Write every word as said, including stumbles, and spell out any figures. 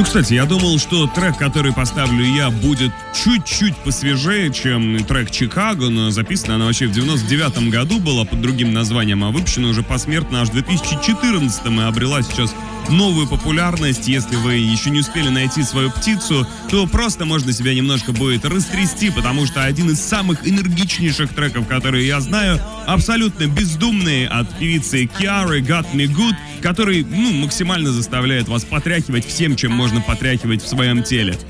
Ну, кстати, я думал, что трек, который поставлю я, будет чуть-чуть посвежее, чем трек «Чикаго», но записана она вообще в девяносто девятом году была под другим названием, а выпущена уже посмертно аж в две тысячи четырнадцатом и обрела сейчас новую популярность. Если вы еще не успели найти свою птицу, то просто можно себя немножко будет растрясти, потому что один из самых энергичнейших треков, которые я знаю, абсолютно бездумный, от певицы Киары «Got Me Good», который, ну, максимально заставляет вас потряхивать всем, чем можно потряхивать в своем теле.